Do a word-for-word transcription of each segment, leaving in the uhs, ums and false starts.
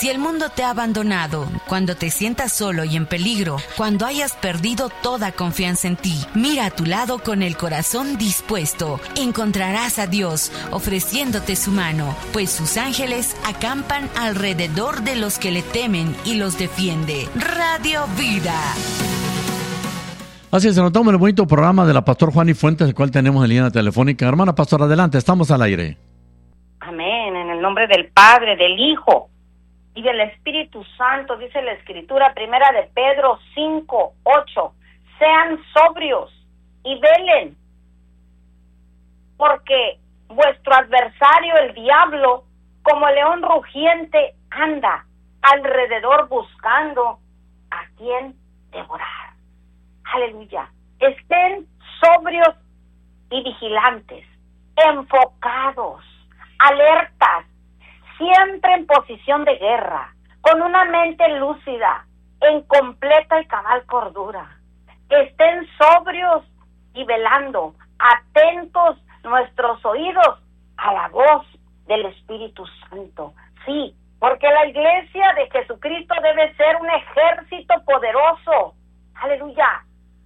Si el mundo te ha abandonado, cuando te sientas solo y en peligro, cuando hayas perdido toda confianza en ti, mira a tu lado con el corazón dispuesto. Encontrarás a Dios ofreciéndote su mano, pues sus ángeles acampan alrededor de los que le temen y los defiende. Radio Vida. Así es, se notamos el bonito programa de la Pastor Juani Fuentes, el cual tenemos en línea telefónica. Hermana Pastor, adelante, estamos al aire. Amén, en el nombre del Padre, del Hijo y del Espíritu Santo, dice la Escritura, primera de Pedro cinco, ocho, sean sobrios y velen, porque vuestro adversario, el diablo, como león rugiente, anda alrededor buscando a quien devorar. Aleluya. Estén sobrios y vigilantes, enfocados, alertas, siempre en posición de guerra, con una mente lúcida, en completa y cabal cordura. Estén sobrios y velando, atentos nuestros oídos a la voz del Espíritu Santo. Sí, porque la iglesia de Jesucristo debe ser un ejército poderoso. Aleluya.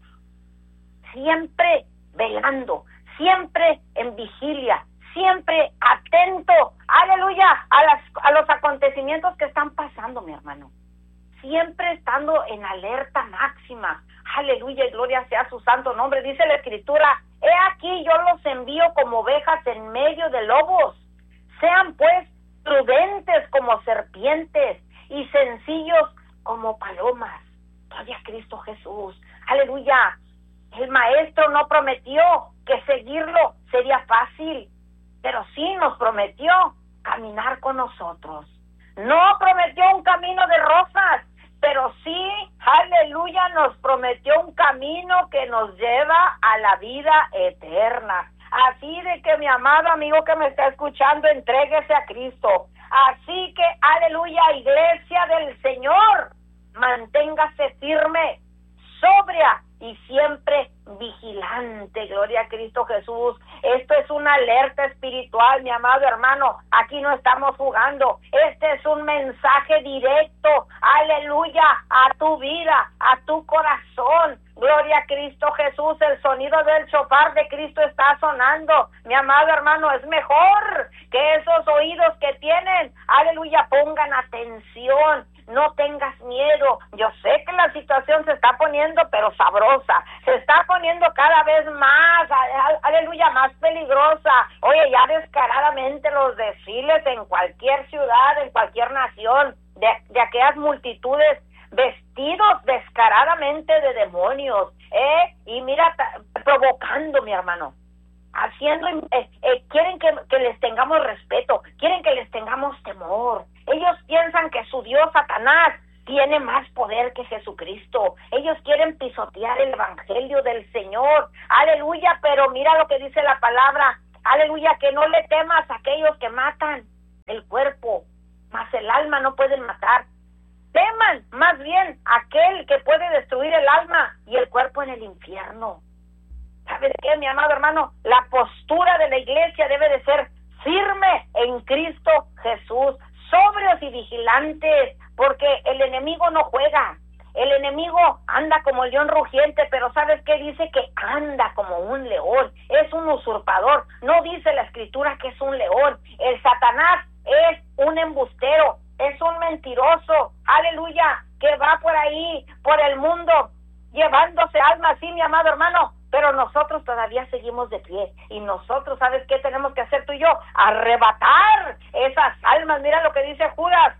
Siempre velando, siempre en vigilia, siempre atento, aleluya, a, las, a los acontecimientos que están pasando, mi hermano. Siempre estando en alerta máxima. Aleluya, y gloria sea su santo nombre. Dice la Escritura, he aquí yo los envío como ovejas en medio de lobos. Sean pues prudentes como serpientes y sencillos como palomas. Gloria a Cristo Jesús. Aleluya. El Maestro no prometió que seguirlo sería fácil, pero sí nos prometió caminar con nosotros. No prometió un camino de rosas, pero sí, aleluya, nos prometió un camino que nos lleva a la vida eterna. Así de que, mi amado amigo que me está escuchando, entréguese a Cristo. Así que, aleluya, iglesia del Señor, manténgase firme, sobria y siempre vigilante. Gloria a Cristo Jesús. Esto es una alerta espiritual, mi amado hermano. Aquí no estamos jugando. Este es un mensaje directo, aleluya, a tu vida, a tu corazón. Gloria a Cristo Jesús. El sonido del shofar de Cristo está sonando. Mi amado hermano, es mejor que esos oídos que tienen, aleluya, pongan atención. No tengas miedo. Yo sé que la situación se está poniendo, pero sabrosa. Se está poniendo cada vez más, aleluya, más peligrosa. Oye, ya descaradamente los desfiles en cualquier ciudad, en cualquier nación, de, de aquellas multitudes vestidos descaradamente de demonios, ¿eh? Y mira, t- provocando, mi hermano. Haciendo, eh, eh, quieren que, que les tengamos respeto, quieren que les tengamos temor. Ellos piensan que su Dios Satanás tiene más poder que Jesucristo. Ellos quieren pisotear el evangelio del Señor. Aleluya, pero mira lo que dice la palabra. Aleluya, que no le temas a aquellos que matan el cuerpo, mas el alma no pueden matar. Teman más bien a aquel que puede destruir el alma y el cuerpo en el infierno. ¿Sabes qué, mi amado hermano? La postura de la iglesia debe de ser firme en Cristo Jesús, sobrios y vigilantes, porque el enemigo no juega. El enemigo anda como el león rugiente, pero ¿sabes qué? Dice que anda como un león. Es un usurpador. No dice la Escritura que es un león. El Satanás es un embustero, es un mentiroso. Aleluya, que va por ahí, por el mundo, llevándose almas, sí, mi amado hermano. Pero nosotros todavía seguimos de pie. Y nosotros, ¿sabes qué tenemos que hacer tú y yo? Arrebatar esas almas. Mira lo que dice Judas.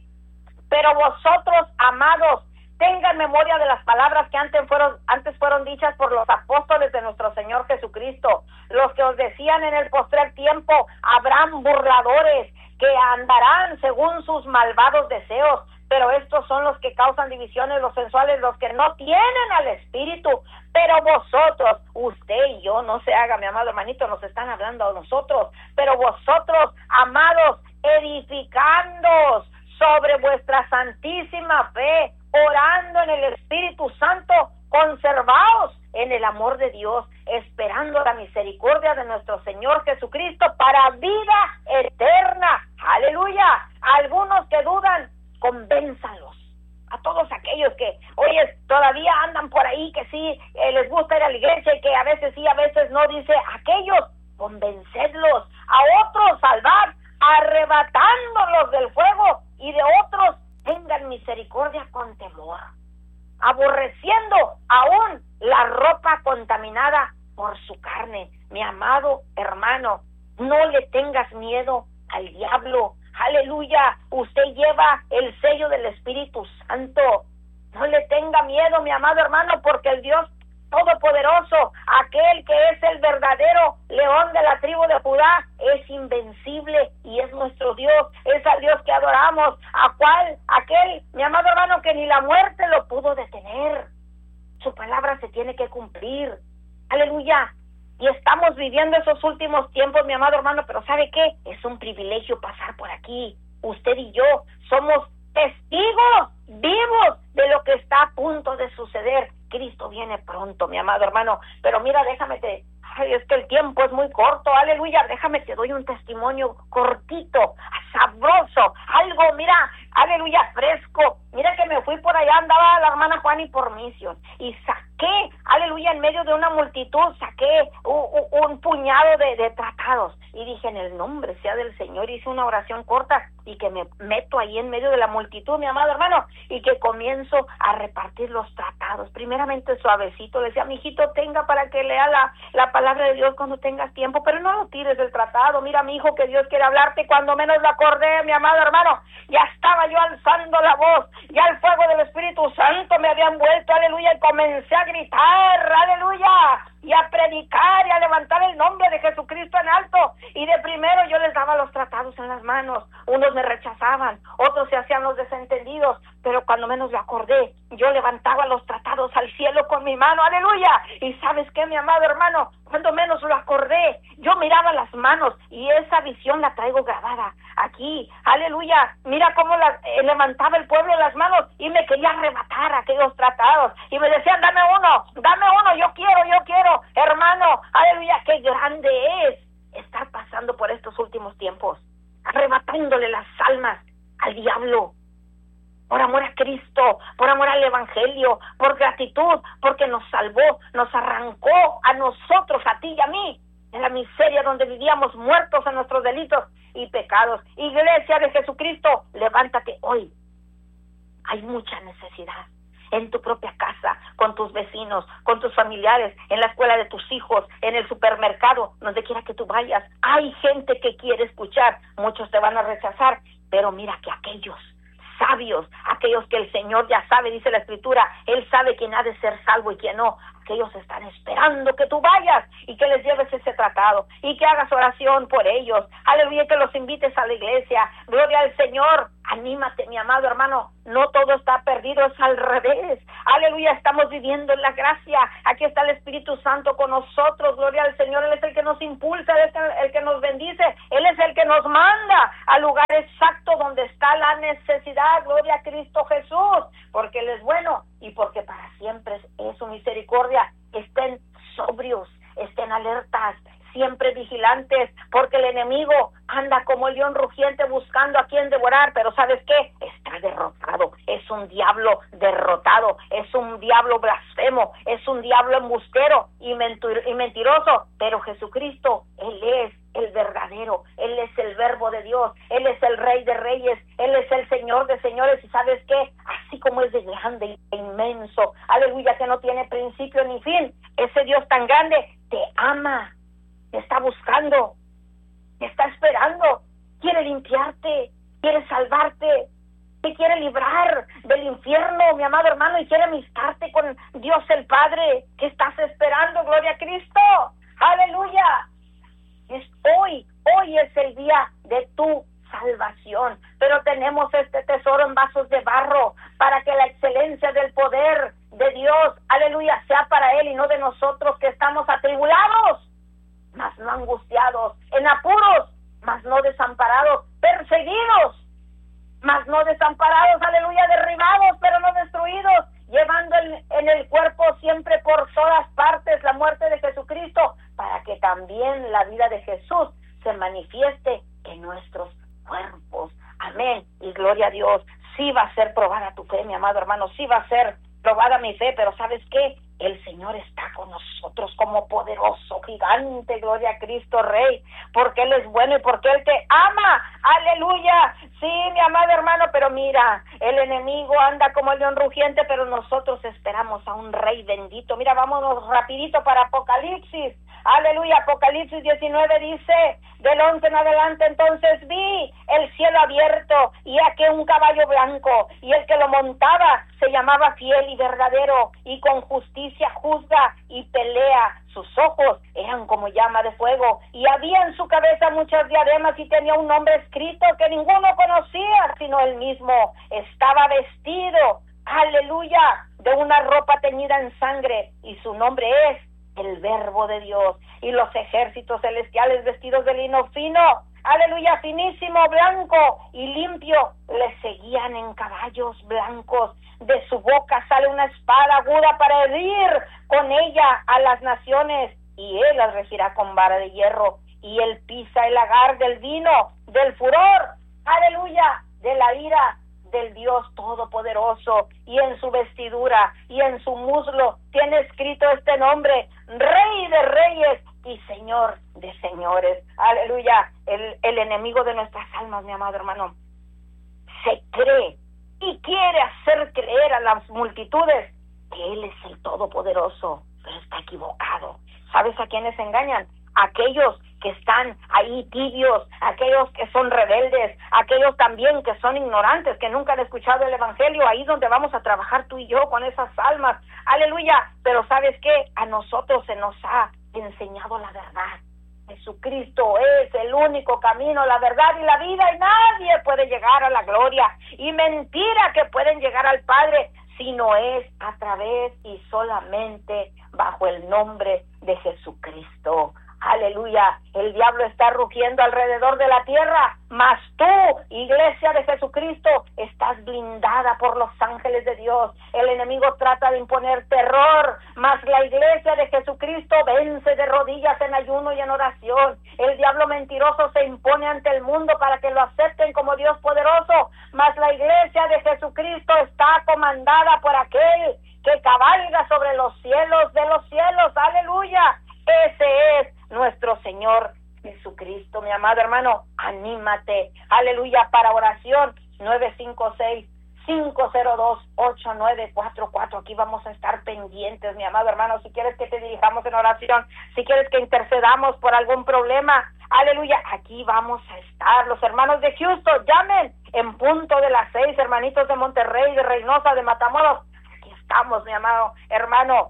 Pero vosotros, amados, tengan memoria de las palabras que antes fueron, antes fueron dichas por los apóstoles de nuestro Señor Jesucristo. Los que os decían en el postrer tiempo, habrán burladores que andarán según sus malvados deseos. Pero estos son los que causan divisiones, los sensuales, los que no tienen al Espíritu. Pero vosotros, usted y yo, no se haga, mi amado hermanito, nos están hablando a nosotros. Pero vosotros, amados, edificándoos sobre vuestra santísima fe, orando en el Espíritu Santo, conservaos en el amor de Dios, esperando la misericordia de nuestro Señor Jesucristo para vida eterna. Aleluya. Algunos que dudan convénzalos. A todos aquellos que, oye, todavía andan por ahí, que sí, eh, les gusta ir a la iglesia y que a veces sí, a veces no, dice, aquellos, convencedlos. A otros salvad, arrebatándolos del fuego, y de otros tengan misericordia con temor, aborreciendo aún la ropa contaminada por su carne. Mi amado hermano, no le tengas miedo al diablo. Aleluya, usted lleva el sello del Espíritu Santo. No le tenga miedo, mi amado hermano, porque el Dios Todopoderoso, aquel que es el verdadero león de la tribu de Judá, es invencible y es nuestro Dios, es al Dios que adoramos, a cual, aquel, mi amado hermano, que ni la muerte lo pudo detener. Su palabra se tiene que cumplir. Aleluya. Y estamos viviendo esos últimos tiempos, mi amado hermano, pero ¿sabe qué? Es un privilegio pasar por aquí. Usted y yo somos testigos vivos de lo que está a punto de suceder. Cristo viene pronto, mi amado hermano. Pero mira, déjame te... Ay, es que el tiempo es muy corto, aleluya. Déjame te doy un testimonio cortito, sabroso, algo, mira, aleluya, fresco. Mira que me fui por allá, andaba la hermana Juani por misión y saqué, aleluya, en medio de una multitud, saqué un, un, un puñado de, de tratados y dije, en el nombre sea del Señor, hice una oración corta y que me meto ahí en medio de la multitud, mi amado hermano, y que comienzo a repartir los tratados. Primeramente suavecito, le decía, mijito, tenga para que lea la, la palabra de Dios cuando tengas tiempo, pero no lo tires del tratado. Mira, mi hijo, que Dios quiere hablarte. Cuando menos lo acordé, mi amado hermano, ya estaba yo alzando la voz, ya el fuego del Espíritu Santo me había envuelto, aleluya, y comencé a gritar, aleluya, y a predicar y a levantar el nombre de Jesucristo en alto. Y de primero yo les daba los tratados en las manos, unos me rechazaban, otros se hacían los desentendidos, pero cuando menos lo acordé, yo levantaba los tratados al cielo con mi mano, aleluya. Y ¿sabes qué, mi amado hermano? Cuando menos lo acordé, yo miraba las manos y esa visión la traigo grabada aquí, aleluya. Mira cómo la, eh, levantaba el pueblo las manos y me quería arrebatar aquellos tratados y me decían, dame uno, dame uno, yo quiero, yo quiero, hermano, aleluya. Qué grande es estar pasando por estos últimos tiempos, arrebatándole las almas al diablo, por amor a Cristo, por amor al Evangelio, por gratitud, porque nos salvó, nos arrancó a nosotros, a ti y a mí, de la miseria donde vivíamos muertos en nuestros delitos y pecados. Iglesia de Jesucristo, levántate hoy. Hay mucha necesidad en tu propia casa, con tus vecinos, con tus familiares, en la escuela de tus hijos, en el supermercado, donde quiera que tú vayas. Hay gente que quiere escuchar, muchos te van a rechazar, pero mira que aquellos sabios, aquellos que el Señor ya sabe, dice la Escritura, Él sabe quién ha de ser salvo y quién no. Aquellos están esperando que tú vayas y que les lleves ese tratado y que hagas oración por ellos. Aleluya, que los invites a la iglesia. Gloria al Señor. Anímate, mi amado hermano. No todo está perdido, es al revés. Aleluya, estamos viviendo en la gracia. Aquí está el Espíritu Santo con nosotros. Gloria al Señor. Él es el que nos impulsa, Él es el que nos bendice. Él es el que nos manda al lugar exacto donde está la necesidad. Gloria a Cristo Jesús. Porque Él es bueno y porque para siempre es su misericordia. Estén sobrios, estén alertas, siempre vigilantes, porque el enemigo anda como el león rugiente buscando a quien devorar, pero ¿sabes qué? Está derrotado, es un diablo derrotado, es un diablo blasfemo, es un diablo embustero y, mentir- y mentiroso, pero Jesucristo, Él es el verdadero, Él es el verbo de Dios, Él es el Rey de Reyes, Él es el Señor de Señores, y ¿sabes qué? Así como es de grande e inmenso, aleluya, que no tiene principio ni fin, ese Dios tan grande te ama, te está buscando, te está esperando, quiere limpiarte, quiere salvarte, te quiere librar del infierno, mi amado hermano, y quiere amistarte con Dios el Padre. ¿Qué estás esperando? Gloria a Cristo, aleluya. Es hoy, hoy es el día de tu salvación, pero tenemos este tesoro en vasos de barro para que la excelencia del poder de Dios, aleluya, sea para Él y no de nosotros, que estamos atribulados, mas no angustiados, en apuros, mas no desamparados, perseguidos, mas no desamparados, aleluya, derribados, pero no destruidos, llevando en, en el cuerpo siempre por todas partes la muerte de Jesucristo, para que también la vida de Jesús se manifieste en nuestros cuerpos. Amén. Y gloria a Dios. Sí, va a ser probada tu fe, mi amado hermano, sí va a ser probada mi fe, pero ¿sabes qué? El Señor está con nosotros como poderoso gigante, gloria a Cristo Rey, porque Él es bueno y porque Él te ama, aleluya. Sí, mi amado hermano, pero mira, el enemigo anda como el león rugiente, pero nosotros esperamos a un Rey bendito. Mira, vámonos rapidito para Apocalipsis, aleluya. Apocalipsis diecinueve dice, del once en adelante, entonces vi el cielo abierto, y aquí un caballo blanco, y el que lo montaba se llamaba Fiel y Verdadero, y con justicia juzga y pelea. Sus ojos eran como llama de fuego, y había en su cabeza muchas diademas, y tenía un nombre escrito que ninguno conocía, sino él mismo. Estaba vestido, aleluya, de una ropa teñida en sangre, y su nombre es el Verbo de Dios. Y los ejércitos celestiales vestidos de lino fino, aleluya, finísimo, blanco y limpio, le seguían en caballos blancos. De su boca sale una espada aguda para herir con ella a las naciones, y él las regirá con vara de hierro, y él pisa el lagar del vino, del furor, aleluya, de la ira del Dios Todopoderoso. Y en su vestidura y en su muslo tiene escrito este nombre: Rey de Reyes y Señor de Señores. Aleluya. El, el enemigo de nuestras almas, mi amado hermano, se cree y quiere hacer creer a las multitudes que Él es el Todopoderoso, pero está equivocado. ¿Sabes a quiénes engañan? Aquellos que están ahí tibios, aquellos que son rebeldes, aquellos también que son ignorantes, que nunca han escuchado el Evangelio. Ahí donde vamos a trabajar tú y yo con esas almas, aleluya. Pero ¿sabes qué? A nosotros se nos ha enseñado la verdad. Jesucristo es el único camino, la verdad y la vida, y nadie puede llegar a la gloria. Y mentira que pueden llegar al Padre si no es a través y solamente bajo el nombre de Jesucristo. Aleluya. El diablo está rugiendo alrededor de la tierra, mas tú, iglesia de Jesucristo, estás blindada por los ángeles de Dios. El enemigo trata de imponer terror, mas la iglesia de Jesucristo vence de rodillas en ayuno y en oración. El diablo mentiroso se impone ante el mundo para que lo acepten como Dios poderoso, mas la iglesia de Jesucristo está comandada por aquel que cabalga sobre los cielos de los cielos. Aleluya. Ese es nuestro Señor Jesucristo. Mi amado hermano, anímate, aleluya, para oración. Nueve cinco seis, cinco cero dos, ocho nueve cuatro cuatro. Aquí vamos a estar pendientes, mi amado hermano. Si quieres que te dirijamos en oración, si quieres que intercedamos por algún problema, aleluya, aquí vamos a estar. Los hermanos de Houston, llamen en punto de las seis. Hermanitos de Monterrey, de Reynosa, de Matamoros, aquí estamos, mi amado hermano.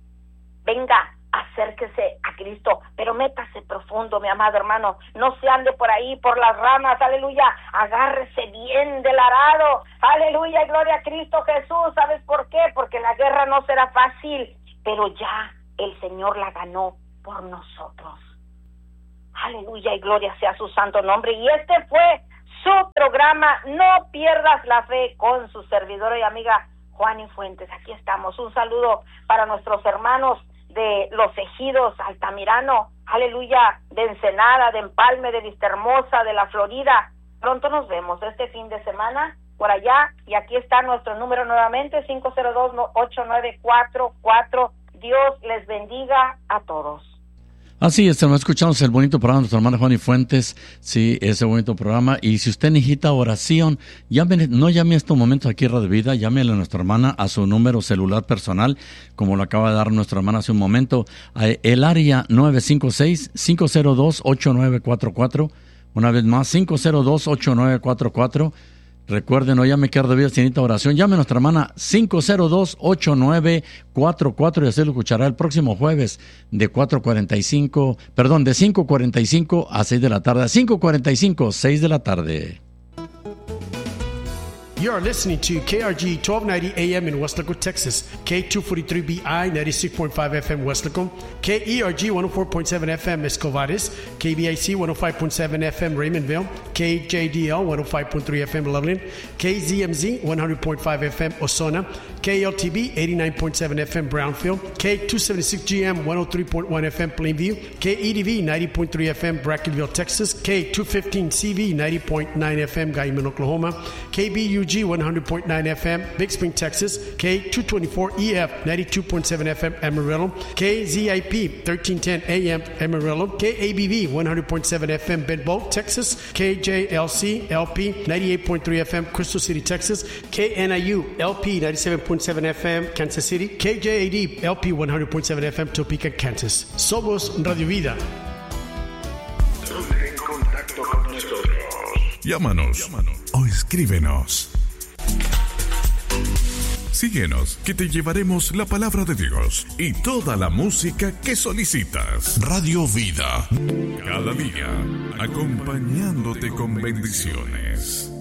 Venga, acérquese a Cristo, pero métase profundo, mi amado hermano. No se ande por ahí, por las ramas, aleluya. Agárrese bien del arado, aleluya, gloria a Cristo Jesús. ¿Sabes por qué? Porque la guerra no será fácil, pero ya el Señor la ganó por nosotros. Aleluya y gloria sea su santo nombre. Y este fue su programa No Pierdas la Fe, con su servidora y amiga Juani Fuentes. Aquí estamos. Un saludo para nuestros hermanos de Los Ejidos, Altamirano, aleluya, de Ensenada, de Empalme, de Vistahermosa, de la Florida. Pronto nos vemos este fin de semana por allá, y aquí está nuestro número nuevamente, cinco cero dos, ocho nueve cuatro cuatro. Dios les bendiga a todos. Así es, nos escuchamos el bonito programa de nuestra hermana Juani Fuentes, sí, ese bonito programa. Y si usted necesita oración, llame, no llame a estos momentos aquí a Radio Vida, llámele a nuestra hermana a su número celular personal, como lo acaba de dar nuestra hermana hace un momento, el área nueve cinco seis, cinco cero dos, ocho nueve cuatro cuatro, una vez más, cinco cero dos, ocho nueve cuatro cuatro. Recuerden, no llame que Radio Vida si necesita oración, llame a nuestra hermana cinco cero dos, ocho nueve cuatro cuatro, y así lo escuchará el próximo jueves de cuatro cuarenta y cinco, perdón, de cinco cuarenta y cinco a seis de la tarde, cinco cuarenta y cinco, seis de la tarde. You are listening to K R G twelve ninety A M in Weslaco, Texas, K two forty-three B I ninety-six point five F M Weslaco, K E R G one oh four point seven F M Escovadis, K B I C one oh five point seven F M Raymondville, K J D L one oh five point three F M Loveland, K Z M Z one hundred point five F M Osona, K L T B eighty-nine point seven F M Brownfield, K two seventy-six G M one oh three point one F M Plainview, K E D V ninety point three F M Brackenville, Texas, K two fifteen C V ninety point nine F M Guyman, Oklahoma, K B U G G one hundred point nine F M, Big Spring, Texas, K two twenty-four E F ninety-two point seven F M, Amarillo, K Z I P thirteen ten A M, Amarillo, K A B V one hundred point seven F M, Benbow, Texas, K J L C L P ninety-eight point three F M, Crystal City, Texas, K N I U L P ninety-seven point seven F M, Kansas City, K J A D L P one hundred point seven F M, Topeka, Kansas. Somos Radio Vida. Ponte en contacto con nosotros. Llámanos, Llámanos o escríbenos. Síguenos, que te llevaremos la palabra de Dios y toda la música que solicitas. Radio Vida. Cada día, acompañándote con bendiciones.